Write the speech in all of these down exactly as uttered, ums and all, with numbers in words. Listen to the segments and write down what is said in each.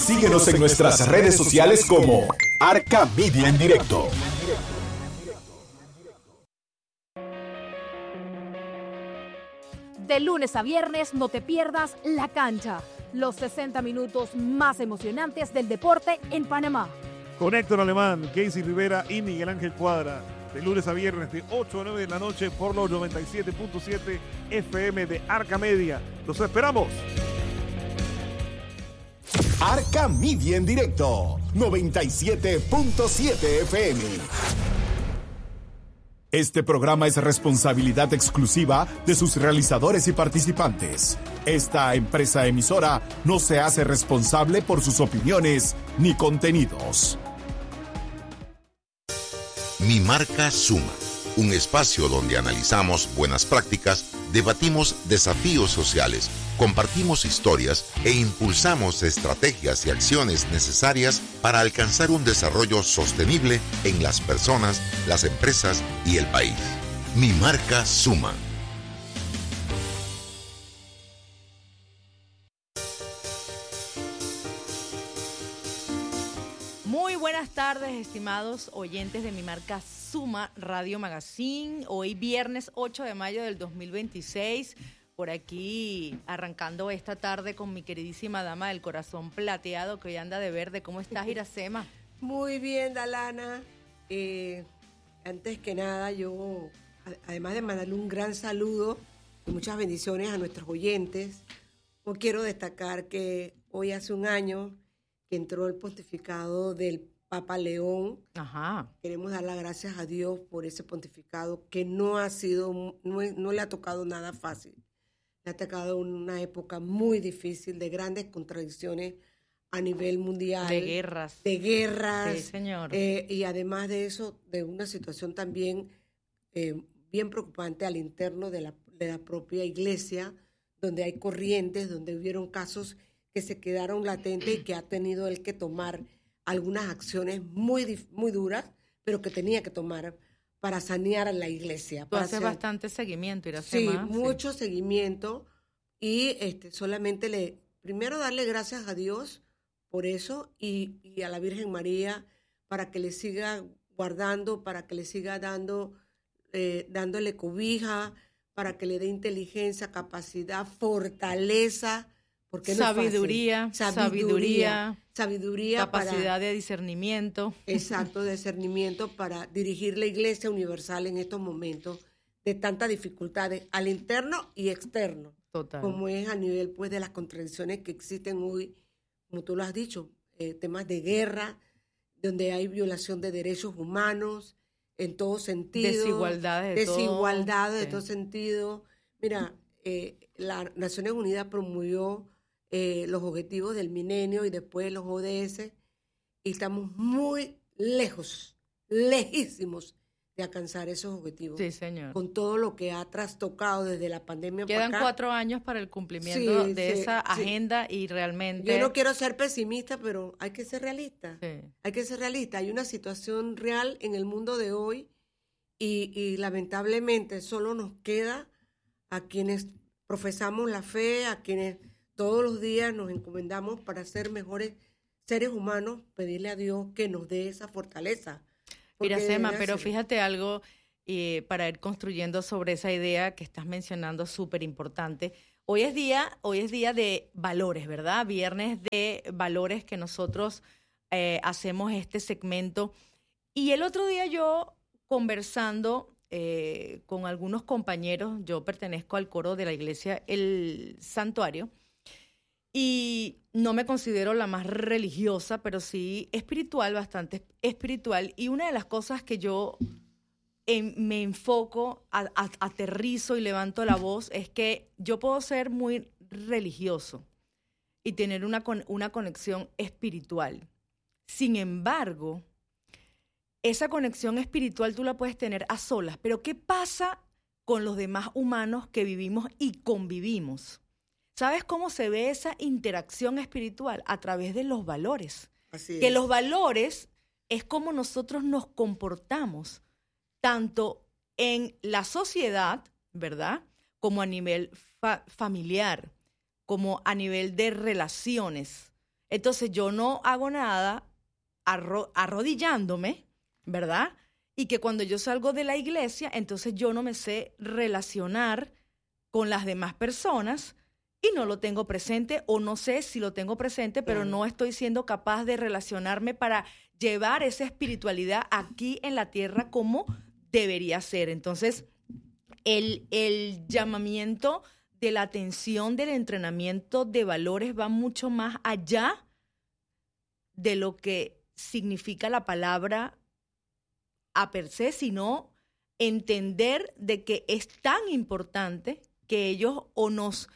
Síguenos en nuestras redes sociales como Arca Media en Directo. De lunes a viernes no te pierdas La Cancha, los sesenta minutos más emocionantes del deporte en Panamá. Con Héctor Alemán, Casey Rivera y Miguel Ángel Cuadra. De lunes a viernes de ocho a nueve de la noche por los noventa y siete punto siete F M de Arca Media. ¡Los esperamos! Arca Media en Directo, noventa y siete punto siete F M. Este programa es responsabilidad exclusiva de sus realizadores y participantes. Esta empresa emisora no se hace responsable por sus opiniones ni contenidos. Mi Marca Suma, un espacio donde analizamos buenas prácticas, debatimos desafíos sociales, compartimos historias e impulsamos estrategias y acciones necesarias para alcanzar un desarrollo sostenible en las personas, las empresas y el país. Mi Marca Suma. Muy buenas tardes, estimados oyentes de Mi Marca Suma Radio Magazine. Hoy viernes ocho de mayo del dos mil veintiséis. Por aquí arrancando esta tarde con mi queridísima dama del corazón plateado que hoy anda de verde. ¿Cómo estás, Iracema? Muy bien, Dalana. Eh, antes que nada, yo, además de mandarle un gran saludo y muchas bendiciones a nuestros oyentes, yo quiero destacar que hoy hace un año que entró el pontificado del Papa León. Ajá. Queremos dar las gracias a Dios por ese pontificado que no ha sido, no, no le ha tocado nada fácil. Le ha tocado una época muy difícil, de grandes contradicciones a nivel mundial. De guerras. De guerras. Sí, señor. Eh, y además de eso, de una situación también eh, bien preocupante al interno de la, de la propia iglesia, donde hay corrientes, donde hubieron casos que se quedaron latentes y que ha tenido él que tomar algunas acciones muy, muy duras, pero que tenía que tomar para sanear a la iglesia. Tú haces hacer, bastante seguimiento, Iracema. Sí, mucho sí. seguimiento y este, solamente le, primero darle gracias a Dios por eso y, y a la Virgen María para que le siga guardando, para que le siga dando, eh, dándole cobija, para que le dé inteligencia, capacidad, fortaleza, porque no sabiduría, es fácil. sabiduría, sabiduría, sabiduría, capacidad para, de discernimiento. Exacto, de discernimiento para dirigir la Iglesia Universal en estos momentos de tantas dificultades al interno y externo. Total. Como es a nivel pues de las contradicciones que existen hoy, como tú lo has dicho, eh, temas de guerra, donde hay violación de derechos humanos en todo sentido. Desigualdades de Desigualdades todo. de todo sí. sentido. Mira, eh, las Naciones Unidas promovió Eh, los objetivos del milenio y después los O D S, y estamos muy lejos, lejísimos de alcanzar esos objetivos. Sí, señor. Con todo lo que ha trastocado desde la pandemia Quedan para acá. cuatro años para el cumplimiento Sí, de sí, esa sí. agenda y realmente... Yo no quiero ser pesimista, pero hay que ser realista. Sí. Hay que ser realista. Hay una situación real en el mundo de hoy y, y lamentablemente solo nos queda a quienes profesamos la fe, a quienes todos los días nos encomendamos para ser mejores seres humanos, pedirle a Dios que nos dé esa fortaleza. Iracema, pero fíjate algo eh, para ir construyendo sobre esa idea que estás mencionando, súper importante. Hoy es día, hoy es día de valores, ¿verdad? Viernes de valores que nosotros eh, hacemos este segmento. Y el otro día yo conversando eh, con algunos compañeros, yo pertenezco al coro de la iglesia El Santuario, y no me considero la más religiosa, pero sí espiritual, bastante espiritual. Y una de las cosas que yo en, me enfoco, a, a, aterrizo y levanto la voz es que yo puedo ser muy religioso y tener una, una conexión espiritual. Sin embargo, esa conexión espiritual tú la puedes tener a solas. Pero ¿qué pasa con los demás humanos que vivimos y convivimos? ¿Sabes cómo se ve esa interacción espiritual? A través de los valores. Así que es. los valores es como nosotros nos comportamos, tanto en la sociedad, ¿verdad? Como a nivel fa- familiar, como a nivel de relaciones. Entonces yo no hago nada arro- arrodillándome, ¿verdad? Y que cuando yo salgo de la iglesia, entonces yo no me sé relacionar con las demás personas y no lo tengo presente, o no sé si lo tengo presente, pero Claro. no estoy siendo capaz de relacionarme para llevar esa espiritualidad aquí en la tierra como debería ser. Entonces, el, el llamamiento de la atención del entrenamiento de valores va mucho más allá de lo que significa la palabra a per se, sino entender de que es tan importante que ellos o nos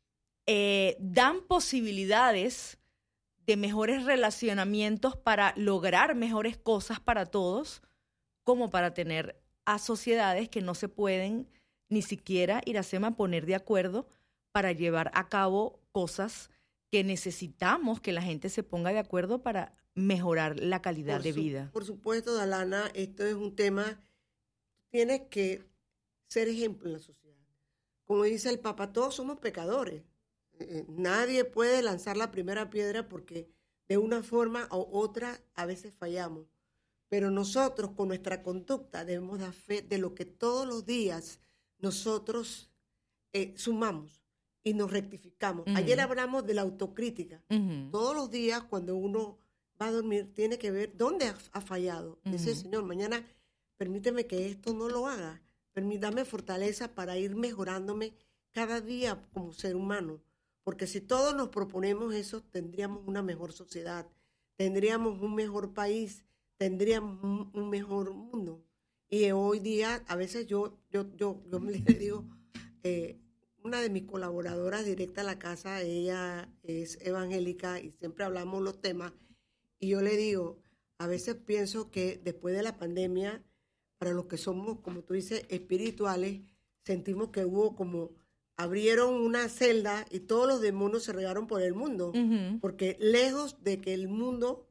eh, dan posibilidades de mejores relacionamientos para lograr mejores cosas para todos, como para tener a sociedades que no se pueden ni siquiera, Iracema, poner de acuerdo para llevar a cabo cosas que necesitamos que la gente se ponga de acuerdo para mejorar la calidad Por de su- vida. Por supuesto, Dalana, esto es un tema, tienes que ser ejemplo en la sociedad. Como dice el Papa, todos somos pecadores. Eh, nadie puede lanzar la primera piedra porque de una forma u otra a veces fallamos. Pero nosotros con nuestra conducta debemos dar fe de lo que todos los días nosotros eh, sumamos y nos rectificamos. Ujú. Ayer hablamos de la autocrítica. Ujú. Todos los días cuando uno va a dormir tiene que ver dónde ha, ha fallado. Dice, Ujú. Señor, mañana permíteme que esto no lo haga. Permítame fortaleza para ir mejorándome cada día como ser humano. Porque si todos nos proponemos eso, tendríamos una mejor sociedad, tendríamos un mejor país, tendríamos un, un mejor mundo. Y hoy día, a veces yo, yo, yo, yo le digo, eh, una de mis colaboradoras directa a la casa, ella es evangélica y siempre hablamos los temas. Y yo le digo, a veces pienso que después de la pandemia, para los que somos, como tú dices, espirituales, sentimos que hubo como, abrieron una celda y todos los demonios se regaron por el mundo. Ujú. Porque lejos de que el mundo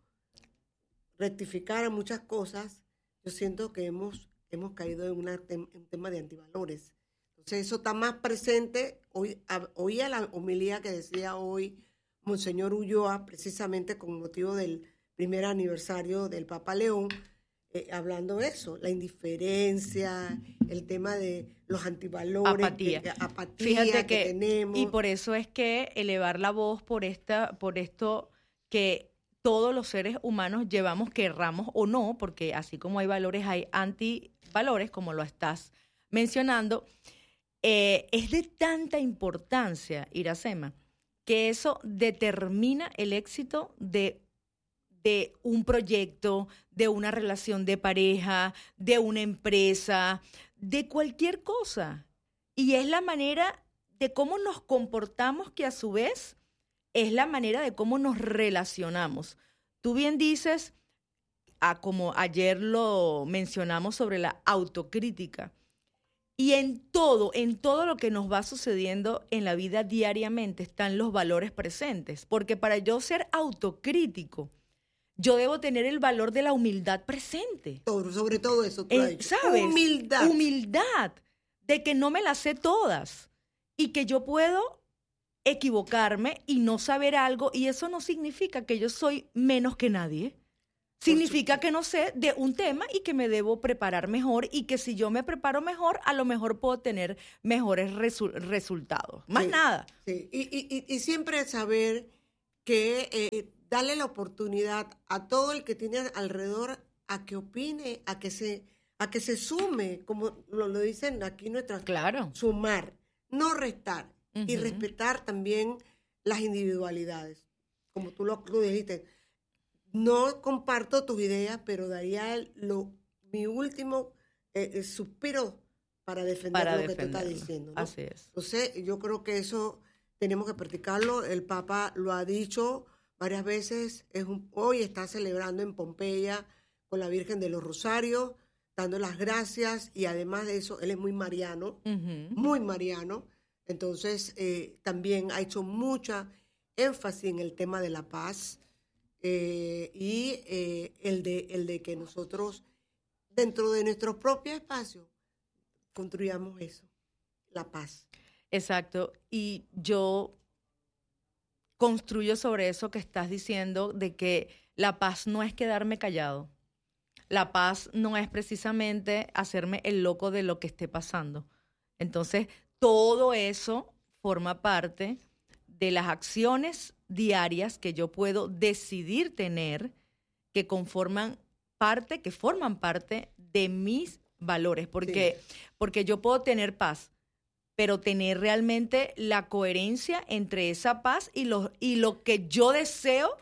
rectificara muchas cosas, yo siento que hemos, hemos caído en una tem- un tema de antivalores. Entonces eso está más presente. Hoy, a- oía la homilía que decía hoy Monseñor Ulloa, precisamente con motivo del primer aniversario del Papa León, eh, hablando de eso, la indiferencia, el tema de los antivalores, Apatía. que- que- apatía Fíjate que, que, tenemos. y por eso es que elevar la voz por esta, por esto que todos los seres humanos llevamos, querramos o no, porque así como hay valores, hay antivalores, como lo estás mencionando, eh, es de tanta importancia, Iracema, que eso determina el éxito de de un proyecto, de una relación de pareja, de una empresa, de cualquier cosa. Y es la manera de cómo nos comportamos que a su vez es la manera de cómo nos relacionamos. Tú bien dices, ah, como ayer lo mencionamos sobre la autocrítica. Y en todo, en todo lo que nos va sucediendo en la vida diariamente están los valores presentes. Porque para yo ser autocrítico, yo debo tener el valor de la humildad presente. Todo, sobre todo eso, tú Eh, has dicho. ¿Sabes? Humildad. Humildad. De que no me las sé todas. Y que yo puedo equivocarme y no saber algo. Y eso no significa que yo soy menos que nadie. Significa que no sé de un tema y que me debo preparar mejor. Y que si yo me preparo mejor, a lo mejor puedo tener mejores resu- resultados. Más Sí, nada. Sí. Y, y, y, y siempre saber que eh, darle la oportunidad a todo el que tiene alrededor a que opine, a que se, a que se sume, como lo, lo dicen aquí nuestras, Claro. sumar, no restar, y Ujú. respetar también las individualidades. Como tú lo, lo dijiste, no comparto tus ideas, pero daría lo, mi último eh, eh, suspiro para defender Para lo que tú estás defenderlo. diciendo, ¿no? Así es. Entonces, yo creo que eso tenemos que practicarlo. El Papa lo ha dicho varias veces. Es un, hoy está celebrando en Pompeya con la Virgen de los Rosarios, dando las gracias, y además de eso, él es muy mariano, Ujú. muy mariano. Entonces, eh, también ha hecho mucha énfasis en el tema de la paz eh, y eh, el, de, el de que nosotros, dentro de nuestro propio espacio, construyamos eso, la paz. Exacto. Y yo construyo sobre eso que estás diciendo de que la paz no es quedarme callado. La paz no es precisamente hacerme el loco de lo que esté pasando. Entonces, todo eso forma parte de las acciones diarias que yo puedo decidir tener, que conforman parte, que forman parte de mis valores. Porque, sí. porque yo puedo tener paz, pero tener realmente la coherencia entre esa paz y lo, y lo que yo deseo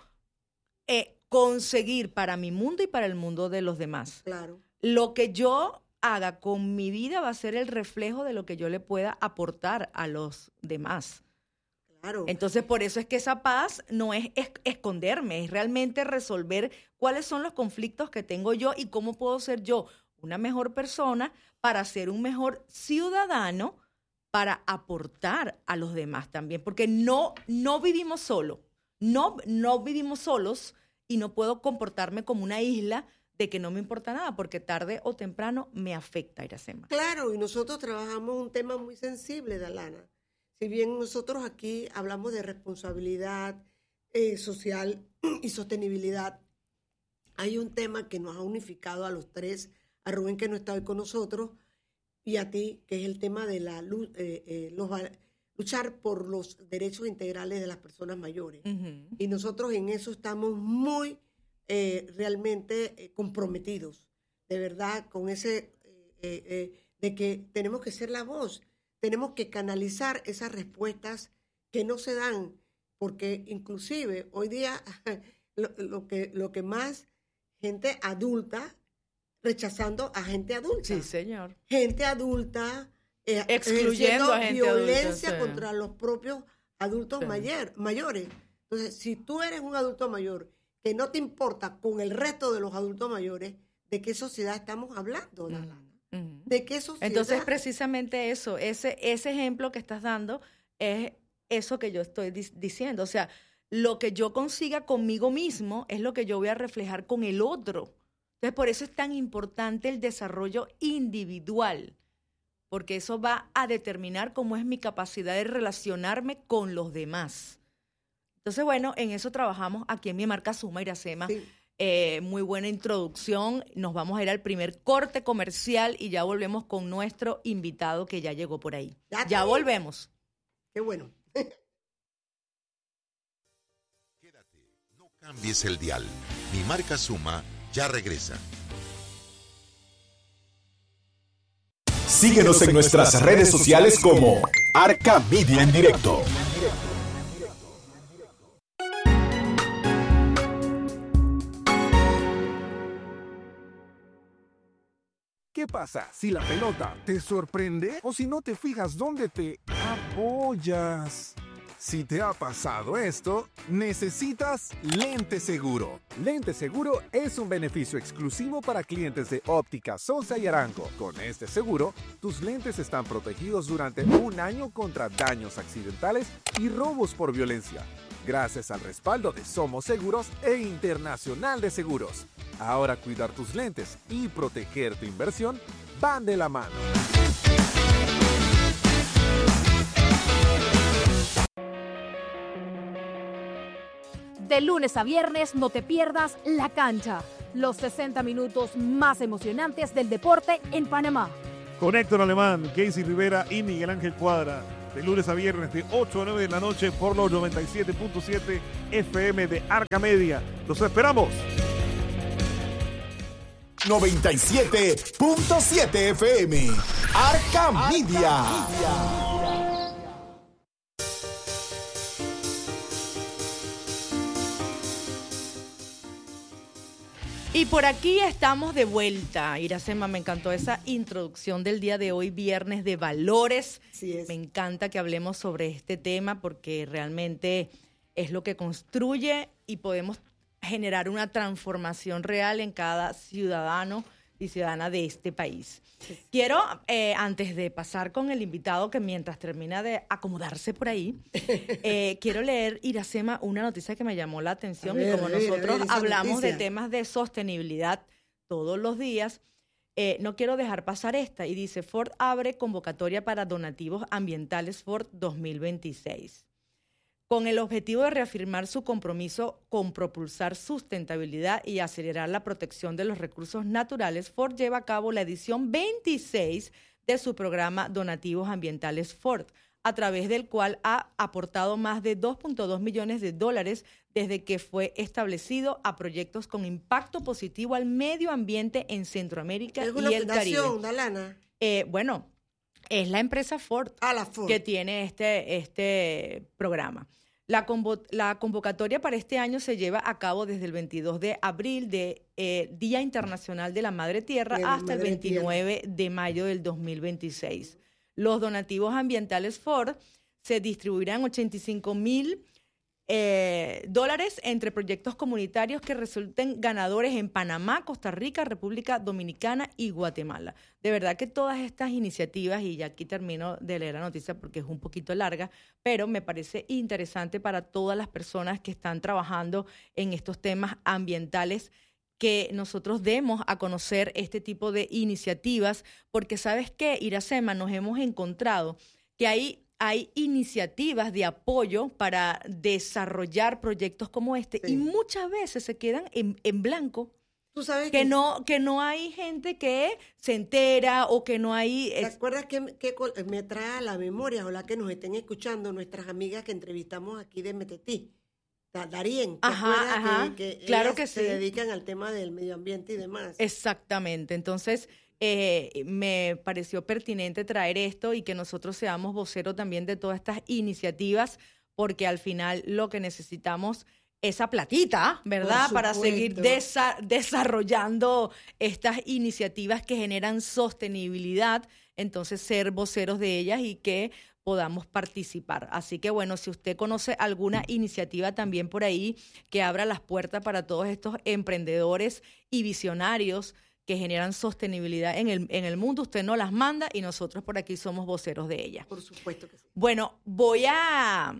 eh, conseguir para mi mundo y para el mundo de los demás. Claro. Lo que yo haga con mi vida va a ser el reflejo de lo que yo le pueda aportar a los demás. Claro. Entonces, por eso es que esa paz no es, es esconderme, es realmente resolver cuáles son los conflictos que tengo yo y cómo puedo ser yo una mejor persona para ser un mejor ciudadano, para aportar a los demás también, porque no, no vivimos solos, no, no vivimos solos y no puedo comportarme como una isla de que no me importa nada, porque tarde o temprano me afecta, Iracema. Claro, y nosotros trabajamos un tema muy sensible, Dalana. Si bien nosotros aquí hablamos de responsabilidad eh, social y sostenibilidad, hay un tema que nos ha unificado a los tres, a Rubén que no está hoy con nosotros, y a ti, que es el tema de la eh, eh, los, luchar por los derechos integrales de las personas mayores. Uh-huh. Y nosotros en eso estamos muy eh, realmente eh, comprometidos, de verdad, con ese eh, eh, de que tenemos que ser la voz, tenemos que canalizar esas respuestas que no se dan, porque inclusive hoy día lo, lo, que, lo que más gente adulta rechazando a gente adulta. Sí, señor. Gente adulta eh, excluyendo a gente violencia adulta, sí. contra los propios adultos sí. mayor, mayores. Entonces, si tú eres un adulto mayor que no te importa con el resto de los adultos mayores, ¿de qué sociedad estamos hablando, Dalana? Mm. Uh-huh. ¿De qué sociedad? Entonces, precisamente eso, ese, ese ejemplo que estás dando es eso que yo estoy di- diciendo. O sea, lo que yo consiga conmigo mismo es lo que yo voy a reflejar con el otro. Entonces, por eso es tan importante el desarrollo individual, porque eso va a determinar cómo es mi capacidad de relacionarme con los demás. Entonces, bueno, en eso trabajamos aquí en Mi Marca Suma, Iracema. Sí. Eh, muy buena introducción. Nos vamos a ir al primer corte comercial y ya volvemos con nuestro invitado que ya llegó por ahí. Ya, ya volvemos. Qué bueno. Quédate, no cambies el dial. Mi Marca Suma ya regresa. Síguenos en nuestras redes sociales como Arca Media en Directo. ¿Qué pasa si la pelota te sorprende o si no te fijas dónde te apoyas? Si te ha pasado esto, necesitas Lente Seguro. Lente Seguro es un beneficio exclusivo para clientes de Óptica Sosa y Arango. Con este seguro, tus lentes están protegidos durante un año contra daños accidentales y robos por violencia, gracias al respaldo de Somos Seguros e Internacional de Seguros. Ahora cuidar tus lentes y proteger tu inversión van de la mano. De lunes a viernes no te pierdas La Cancha, los sesenta minutos más emocionantes del deporte en Panamá. Con Héctor Alemán, Casey Rivera y Miguel Ángel Cuadra. De lunes a viernes de ocho a nueve de la noche por los noventa y siete punto siete F M de Arca Media. ¡Los esperamos! noventa y siete punto siete F M. Arca Media. Y por aquí estamos de vuelta. Iracema, me encantó esa introducción del día de hoy, viernes de valores. Sí es. Me encanta que hablemos sobre este tema porque realmente es lo que construye y podemos generar una transformación real en cada ciudadano y ciudadana de este país. Sí. Quiero, eh, antes de pasar con el invitado, que mientras termina de acomodarse por ahí, eh, quiero leer, Iracema, una noticia que me llamó la atención. Ver, y como ver, nosotros ver, hablamos noticia. de temas de sostenibilidad todos los días, eh, no quiero dejar pasar esta. Y dice, Ford abre convocatoria para donativos ambientales Ford dos mil veintiséis. Con el objetivo de reafirmar su compromiso con propulsar sustentabilidad y acelerar la protección de los recursos naturales, Ford lleva a cabo la edición veintiséis de su programa Donativos Ambientales Ford, a través del cual ha aportado más de dos punto dos millones de dólares desde que fue establecido a proyectos con impacto positivo al medio ambiente en Centroamérica y el Caribe. ¿Es una fundación, Dalana? Eh, bueno, es la empresa Ford, ah, la Ford. que tiene este, este programa. La, convo- la convocatoria para este año se lleva a cabo desde el veintidós de abril, de eh, Día Internacional de la Madre Tierra, de la hasta Madre el veintinueve Tierra. de mayo del dos mil veintiséis. Los donativos ambientales Ford se distribuirán ochenta y cinco mil eh, dólares entre proyectos comunitarios que resulten ganadores en Panamá, Costa Rica, República Dominicana y Guatemala. De verdad que todas estas iniciativas, y ya aquí termino de leer la noticia porque es un poquito larga, pero me parece interesante para todas las personas que están trabajando en estos temas ambientales, que nosotros demos a conocer este tipo de iniciativas, porque ¿sabes qué, Iracema? Nos hemos encontrado que hay, hay iniciativas de apoyo para desarrollar proyectos como este, sí, y muchas veces se quedan en, en blanco. ¿Tú sabes que, que no, que no hay gente que se entera o que no hay... ¿Te acuerdas que, que me trae a la memoria, o la que nos estén escuchando, nuestras amigas que entrevistamos aquí de Metetí? Darien, ¿te ajá, acuerdas ajá, que, que claro ellas que se sí. dedican al tema del medio ambiente y demás? Exactamente. Entonces, eh, me pareció pertinente traer esto y que nosotros seamos voceros también de todas estas iniciativas, porque al final lo que necesitamos es esa platita, ¿verdad? Para seguir desa- desarrollando estas iniciativas que generan sostenibilidad, entonces ser voceros de ellas y que podamos participar. Así que bueno, si usted conoce alguna iniciativa también por ahí que abra las puertas para todos estos emprendedores y visionarios que generan sostenibilidad en el, en el mundo, usted nos las manda y nosotros por aquí somos voceros de ellas. Por supuesto que sí. Bueno, voy a,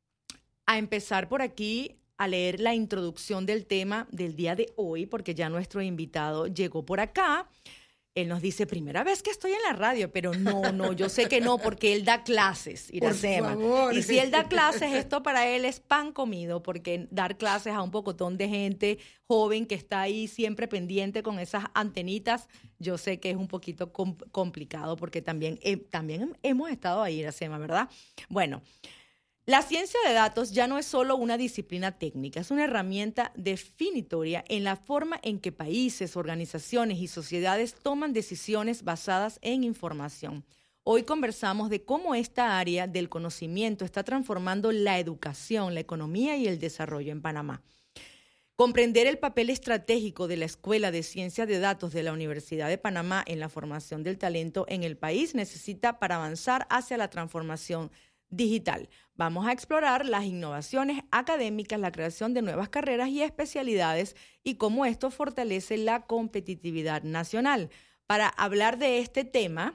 a empezar por aquí a leer la introducción del tema del día de hoy, porque ya nuestro invitado llegó por acá. Él nos dice, primera vez que estoy en la radio, pero no, no, yo sé que no, porque él da clases, Iracema. Por favor. Y si él da clases, esto para él es pan comido, porque dar clases a un pocotón de gente joven que está ahí siempre pendiente con esas antenitas, yo sé que es un poquito com- complicado, porque también, eh, también hemos estado ahí, Iracema, ¿verdad? Bueno, la ciencia de datos ya no es solo una disciplina técnica, es una herramienta definitoria en la forma en que países, organizaciones y sociedades toman decisiones basadas en información. Hoy conversamos de cómo esta área del conocimiento está transformando la educación, la economía y el desarrollo en Panamá. Comprender el papel estratégico de la Escuela de Ciencias de Datos de la Universidad de Panamá en la formación del talento en el país necesita para avanzar hacia la transformación digital. Vamos a explorar las innovaciones académicas, la creación de nuevas carreras y especialidades y cómo esto fortalece la competitividad nacional. Para hablar de este tema,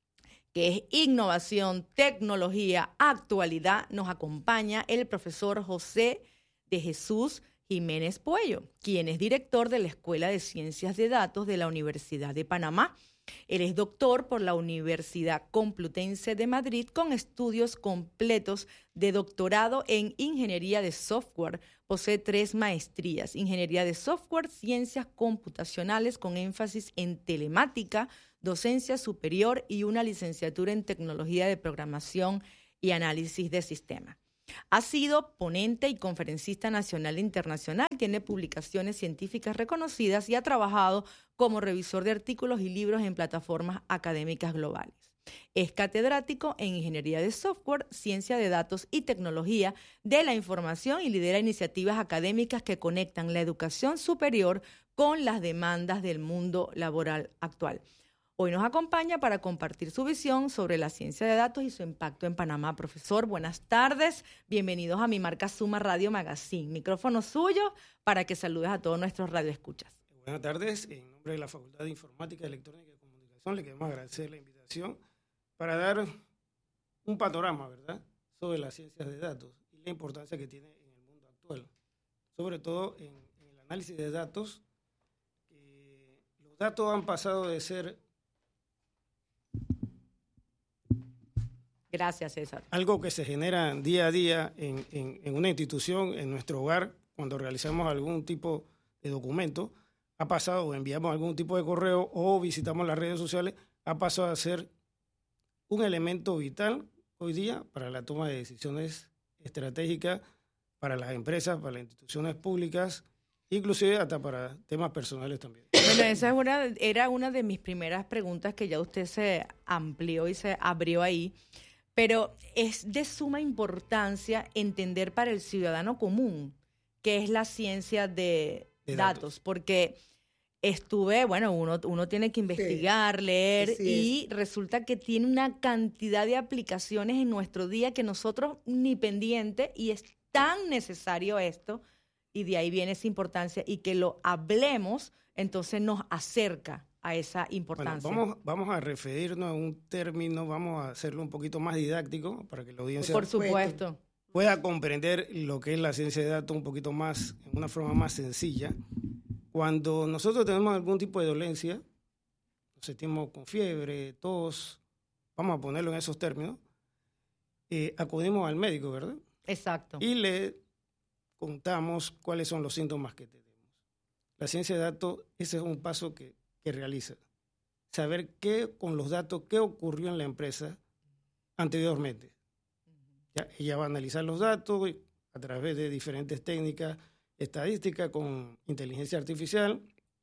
que es innovación, tecnología, actualidad, nos acompaña el profesor José de Jesús Jiménez Puello, quien es director de la Escuela de Ciencias de Datos de la Universidad de Panamá. Él es doctor por la Universidad Complutense de Madrid con estudios completos de doctorado en Ingeniería de Software. Posee tres maestrías: Ingeniería de Software, Ciencias Computacionales con énfasis en Telemática, Docencia Superior y una licenciatura en Tecnología de Programación y Análisis de Sistemas. Ha sido ponente y conferencista nacional e internacional, tiene publicaciones científicas reconocidas y ha trabajado como revisor de artículos y libros en plataformas académicas globales. Es catedrático en Ingeniería de Software, Ciencia de Datos y Tecnología de la Información y lidera iniciativas académicas que conectan la educación superior con las demandas del mundo laboral actual. Hoy nos acompaña para compartir su visión sobre la ciencia de datos y su impacto en Panamá. Profesor, buenas tardes. Bienvenidos a mi marca Suma Radio Magazine. Micrófono suyo para que saludes a todos nuestros radioescuchas. Buenas tardes. En nombre de la Facultad de Informática, Electrónica y Comunicación, le queremos agradecer la invitación para dar un panorama, ¿verdad?, sobre las ciencias de datos y la importancia que tiene en el mundo actual. Sobre todo en, en el análisis de datos. Eh, los datos han pasado de ser Gracias, César. Algo que se genera día a día en, en, en una institución, en nuestro hogar, cuando realizamos algún tipo de documento, ha pasado o enviamos algún tipo de correo o visitamos las redes sociales, ha pasado a ser un elemento vital hoy día para la toma de decisiones estratégicas para las empresas, para las instituciones públicas, inclusive hasta para temas personales también. Bueno, esa es una, era una de mis primeras preguntas que ya usted se amplió y se abrió ahí, pero es de suma importancia entender para el ciudadano común qué es la ciencia de, de datos, datos, porque estuve, bueno, uno, uno tiene que investigar, sí, leer, y es. Resulta que tiene una cantidad de aplicaciones en nuestro día que nosotros ni pendiente, y es tan necesario esto, y de ahí viene esa importancia, y que lo hablemos, entonces nos acerca a esa importancia. Bueno, vamos, vamos a referirnos a un término, vamos a hacerlo un poquito más didáctico para que la audiencia Por supuesto. pueda comprender lo que es la ciencia de datos un poquito más, en una forma más sencilla. Cuando nosotros tenemos algún tipo de dolencia, nos sentimos con fiebre, tos, vamos a ponerlo en esos términos, eh, acudimos al médico, ¿verdad? Exacto. Y le contamos cuáles son los síntomas que tenemos. La ciencia de datos, ese es un paso que, que realiza. Saber qué, con los datos, qué ocurrió en la empresa anteriormente. Ya, ella va a analizar los datos a través de diferentes técnicas estadísticas con inteligencia artificial,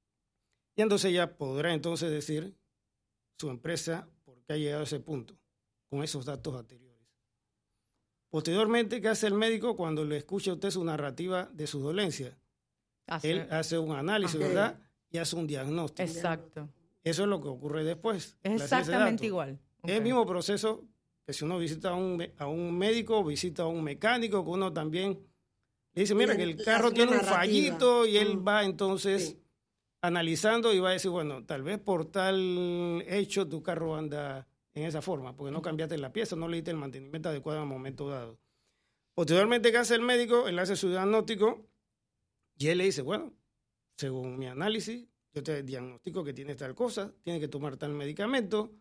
y entonces ella podrá entonces decir su empresa por qué ha llegado a ese punto con esos datos anteriores. Posteriormente, ¿qué hace el médico cuando le escucha a usted su narrativa de su dolencia? Hace, Él hace un análisis, okay, ¿verdad? Y hace un diagnóstico. Exacto. Eso es lo que ocurre después. Es exactamente igual. Okay. Es el mismo proceso que si uno visita a un, a un médico, visita a un mecánico, que uno también le dice, mira, que el carro tiene un fallito, y él mm. va entonces sí. analizando y va a decir, bueno, tal vez por tal hecho tu carro anda en esa forma, porque no cambiaste la pieza, no le diste el mantenimiento adecuado en el momento dado. Posteriormente, ¿qué hace el médico? Él hace su diagnóstico y él le dice, bueno, según mi análisis, yo te diagnostico que tienes tal cosa, tienes que tomar tal medicamento,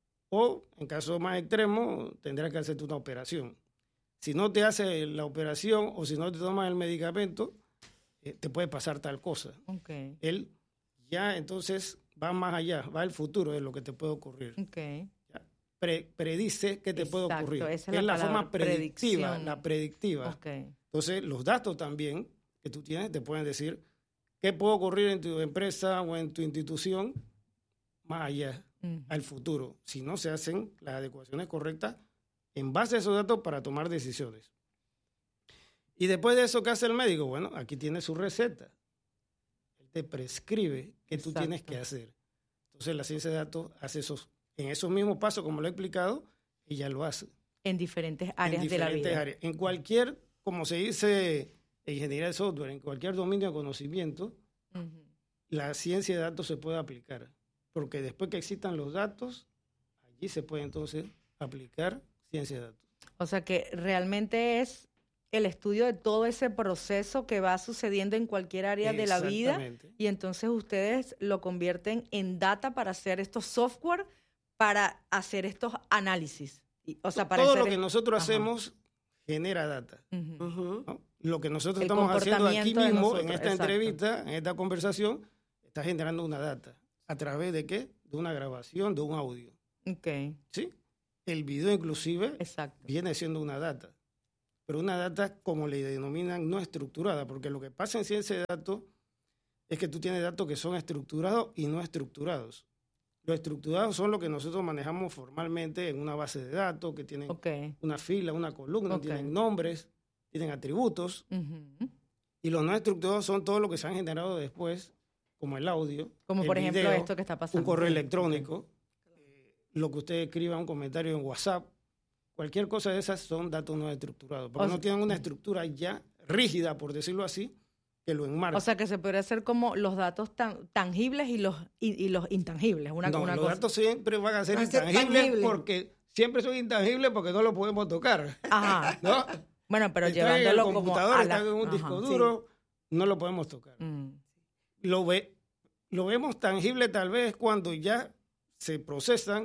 o en caso más extremo, tendrás que hacerte una operación. Si no te hace la operación o si no te tomas el medicamento, eh, te puede pasar tal cosa. Okay. Él ya entonces va más allá, va al futuro de lo que te puede ocurrir. Okay. Ya, pre, predice qué te Exacto, puede ocurrir. Esa es es la, la forma predictiva, predicción. la predictiva. Okay. Entonces, los datos también que tú tienes te pueden decir qué puede ocurrir en tu empresa o en tu institución más allá, uh-huh, al futuro, si no se hacen las adecuaciones correctas en base a esos datos para tomar decisiones. Y después de eso, ¿qué hace el médico? Bueno, aquí tiene su receta. Él te prescribe qué tú tienes que hacer. Entonces, la ciencia de datos hace esos, en esos mismos pasos, como lo he explicado, ella lo hace. En diferentes áreas en diferentes de la vida. Áreas. En cualquier, como se dice en ingeniería de software, en cualquier dominio de conocimiento, uh-huh, la ciencia de datos se puede aplicar. Porque después que existan los datos, allí se puede entonces aplicar ciencia de datos. O sea que realmente es el estudio de todo ese proceso que va sucediendo en cualquier área de la vida, y entonces ustedes lo convierten en data para hacer estos software, para hacer estos análisis. O sea, para todo hacer lo que nosotros Ajá. hacemos genera data. Uh-huh. Uh-huh. ¿No? Lo que nosotros el estamos haciendo aquí mismo, nosotros, en esta exacto. entrevista, en esta conversación, está generando una data. ¿A través de qué? De una grabación, de un audio. Okay. ¿Sí? El video inclusive Exacto. viene siendo una data, pero una data como le denominan no estructurada, porque lo que pasa en ciencia de datos es que tú tienes datos que son estructurados y no estructurados. Los estructurados son lo que nosotros manejamos formalmente en una base de datos, que tienen okay. una fila, una columna, okay. tienen nombres, tienen atributos, uh-huh. y los no estructurados son todo lo que se han generado después, como el audio, como el por ejemplo video, esto que está pasando, un correo electrónico, okay. lo que usted escriba, un comentario en WhatsApp, cualquier cosa de esas son datos no estructurados, porque o sea, no tienen una estructura ya rígida, por decirlo así, que lo enmarca. O sea, que se podría hacer como los datos tan, tangibles y los, y, y los intangibles. Una, no, una los cosa. datos siempre van a ser Va intangibles a ser tangible. porque siempre son intangibles porque no los podemos tocar. Ajá. ¿No? Bueno, pero están llevándolo en el computador, como a la... están en un Ajá, disco duro, sí. no lo podemos tocar. Mm. Lo, ve, lo vemos tangible tal vez cuando ya se procesan y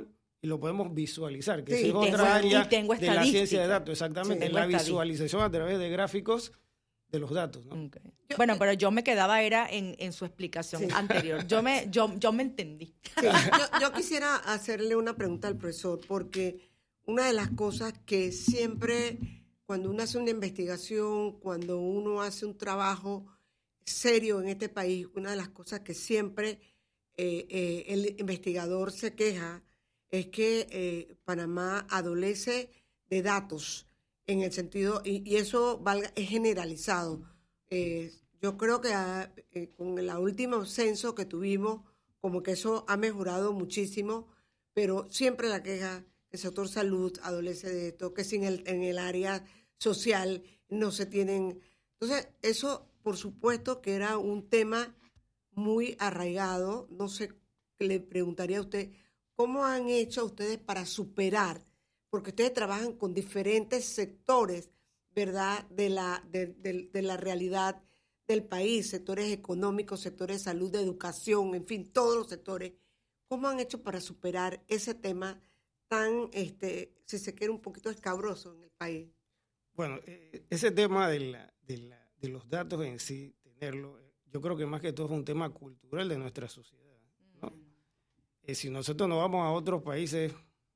y lo podemos visualizar, que Sí, esa es y tengo- otra área y tengo de la ciencia de estadística. datos, exactamente, Sí, la tengo estadística. visualización a través de gráficos de los datos, ¿no? Ok. Bueno, pero yo me quedaba era en, en su explicación Sí. anterior. Yo me, yo, yo me entendí. Sí, yo, yo quisiera hacerle una pregunta al profesor, porque una de las cosas que siempre, cuando uno hace una investigación, cuando uno hace un trabajo serio en este país, una de las cosas que siempre eh, eh, el investigador se queja es que eh, Panamá adolece de datos en el sentido, y, y eso valga, es generalizado. Eh, yo creo que ah, eh, con el último censo que tuvimos, como que eso ha mejorado muchísimo, pero siempre la queja, el sector salud adolece de esto, que sin el, en el área social no se tienen. Entonces, eso, por supuesto, que era un tema muy arraigado. No sé, le preguntaría a usted, ¿cómo han hecho ustedes para superar? Porque ustedes trabajan con diferentes sectores, ¿verdad?, de la, de, de, de la realidad del país, sectores económicos, sectores de salud, de educación, en fin, todos los sectores. ¿Cómo han hecho para superar ese tema tan, este, si se quiere, un poquito escabroso en el país? Bueno, eh, ese tema de, la, de, la, de los datos en sí, tenerlo, eh, yo creo que más que todo es un tema cultural de nuestra sociedad, ¿no? Eh, si nosotros nos vamos a otros países,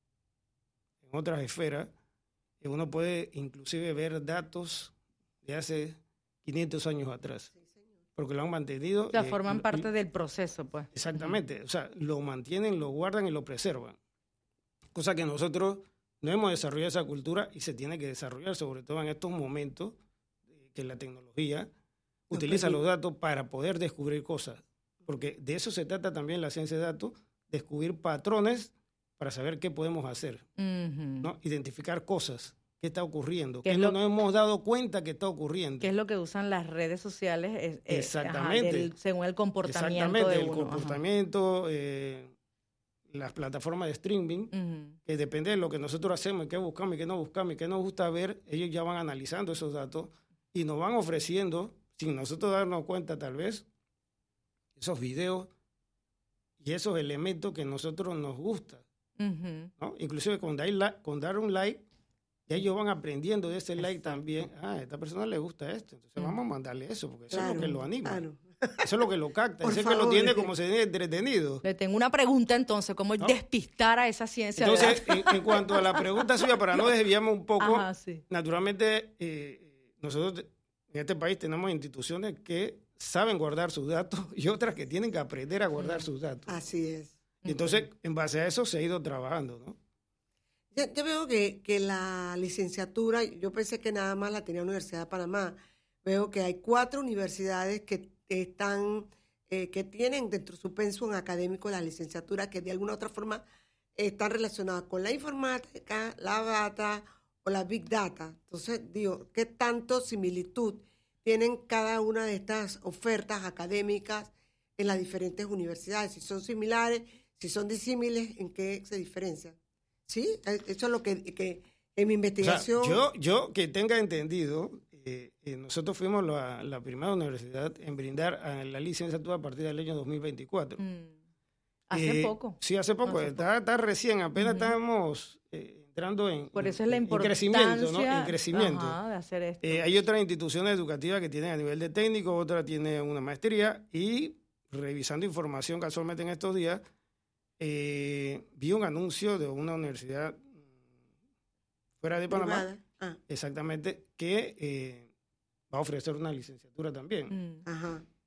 en otras esferas, eh, uno puede inclusive ver datos de hace quinientos años atrás, porque lo han mantenido. O sea, eh, forman y- parte del proceso, pues. Exactamente, o sea, lo mantienen, lo guardan y lo preservan. Cosa que nosotros no hemos desarrollado esa cultura y se tiene que desarrollar, sobre todo en estos momentos eh, que la tecnología Lo utiliza permite. los datos para poder descubrir cosas. Porque de eso se trata también la ciencia de datos, descubrir patrones para saber qué podemos hacer, Ujú. ¿no? Identificar cosas, qué está ocurriendo, ¿Qué qué es no lo- nos hemos dado cuenta que está ocurriendo. ¿Qué es lo que usan las redes sociales? eh, eh, Exactamente. ajá, del- según el comportamiento Exactamente, de el uno. Ajá. comportamiento, eh, las plataformas de streaming, Ujú. que depende de lo que nosotros hacemos, y qué buscamos y qué no buscamos y qué nos gusta ver, ellos ya van analizando esos datos y nos van ofreciendo, sin nosotros darnos cuenta tal vez, esos videos y esos elementos que a nosotros nos gustan, Ujú. ¿no? Inclusive con dar, la- con dar un like, ya ellos van aprendiendo de ese like también. Ah, a esta persona le gusta esto, entonces vamos a mandarle eso, porque eso es lo que lo anima. claro. Eso es lo que lo capta, Por eso es que lo favor, tiene es que- como se tiene entretenido. Le tengo una pregunta entonces, ¿cómo ¿No? despistar a esa ciencia? de Entonces, datos? en, en cuanto a la pregunta suya, para no desviarme un poco, Ajá, sí. naturalmente eh, nosotros en este país tenemos instituciones que saben guardar sus datos y otras que tienen que aprender a guardar sus datos. Así es. Y entonces, en base a eso se ha ido trabajando, ¿no? Yo, yo veo que, que la licenciatura, yo pensé que nada más la tenía la Universidad de Panamá. Veo que hay cuatro universidades que están, eh, que tienen dentro de su pensum académico la licenciatura, que de alguna u otra forma están relacionadas con la informática, la data o la big data. Entonces, digo, ¿qué tanto similitud tienen cada una de estas ofertas académicas en las diferentes universidades? Si son similares, si son disímiles, ¿en qué se diferencian? Sí, eso es lo que, que en mi O sea, investigación... yo, yo que tenga entendido, eh, eh, nosotros fuimos la, la primera universidad en brindar a la licenciatura a partir del año dos mil veinticuatro. Mm. Hace Eh, poco. Sí, hace poco. Hace está, está recién, apenas Ujú. estamos eh, entrando en, Por eso en- es la en importancia crecimiento, ¿no? En crecimiento. ajá, de hacer esto. Eh, hay otras instituciones educativas que tienen a nivel de técnico, otra tiene una maestría y revisando información casualmente en estos días, eh, vi un anuncio de una universidad mm, fuera de Panamá, privada. Ah, exactamente, que eh, va a ofrecer una licenciatura también. Mm. ajá.